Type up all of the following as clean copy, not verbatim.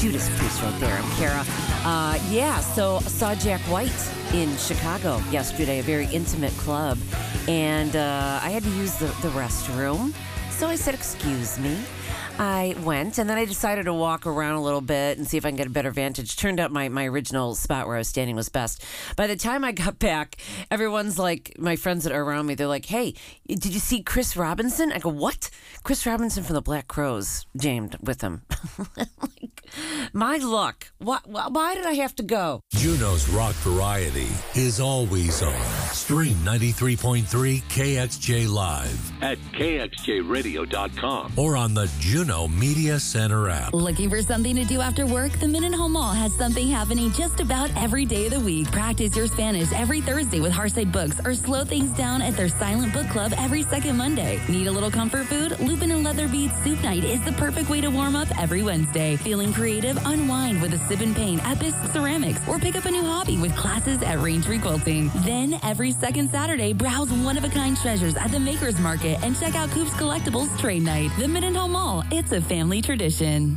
Judas Priest right there. I'm Kara. So saw Jack White in Chicago yesterday, a very intimate club. And I had to use the restroom. So I said, excuse me. I went, and then I decided to walk around a little bit and see if I can get a better vantage. Turned out my original spot where I was standing was best. By the time I got back, everyone's like, my friends that are around me, they're like, hey, did you see Chris Robinson? I go, what? Chris Robinson from the Black Crowes jammed with him. Like, my luck. Why did I have to go? Juneau's rock variety is always on. Stream 93.3 KXJ Live at kxjradio.com or on the Juneau Media Center app. Looking for something to do after work? The Mendenhall Mall has something happening just about every day of the week. Practice your Spanish every Thursday with Hearthside Books, or slow things down at their Silent Book Club every second Monday. Need a little comfort food? Lupin and Leatherbead Soup Night is the perfect way to warm up every Wednesday. Feeling creative? Unwind with a sip and paint at Bisque Ceramics, or pick up a new hobby with classes at Raintree Quilting. Then every second Saturday, browse one-of-a-kind treasures at the Makers Market and check out Coop's Collectibles Trade Night. The Mendenhall Mall. It's a family tradition.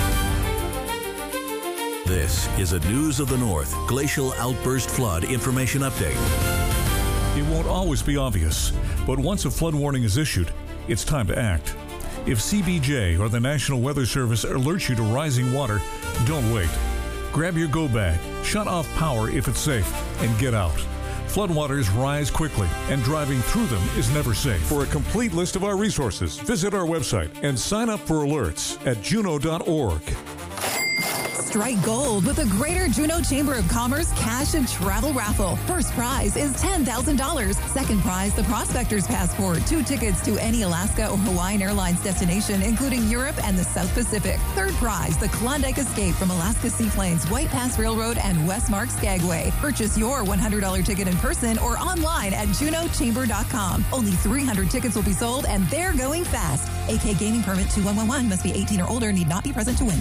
This is a News of the North Glacial Outburst Flood Information Update. It won't always be obvious, but once a flood warning is issued, it's time to act. If CBJ or the National Weather Service alerts you to rising water, don't wait. Grab your go bag, shut off power if it's safe, and get out. Floodwaters rise quickly, and driving through them is never safe. For a complete list of our resources, visit our website and sign up for alerts at juneau.org. Strike gold with the Greater Juneau Chamber of Commerce Cash and Travel Raffle. First prize is $10,000. Second prize, the Prospector's Passport. 2 tickets to any Alaska or Hawaiian Airlines destination, including Europe and the South Pacific. Third prize, the Klondike Escape from Alaska Seaplanes, White Pass Railroad, and Westmark Skagway. Purchase your $100 ticket in person or online at juneauchamber.com. Only 300 tickets will be sold, and they're going fast. AK Gaming Permit 2111 must be 18 or older, need not be present to win.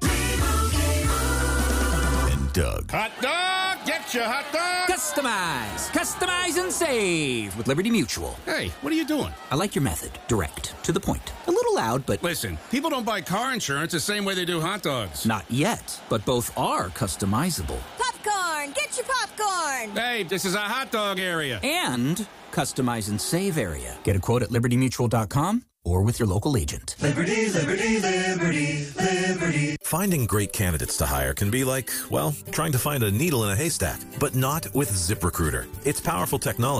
Doug. Hot dog! Get your hot dog! Customize and save with Liberty Mutual. Hey, what are you doing? I like your method. Direct. To the point. A little loud, but... Listen, people don't buy car insurance the same way they do hot dogs. Not yet, but both are customizable. Popcorn! Get your popcorn! Hey, this is a hot dog area. And customize and save area. Get a quote at libertymutual.com or with your local agent. Liberty, liberty, liberty, liberty. Finding great candidates to hire can be like, well, trying to find a needle in a haystack, but not with ZipRecruiter. Its powerful technology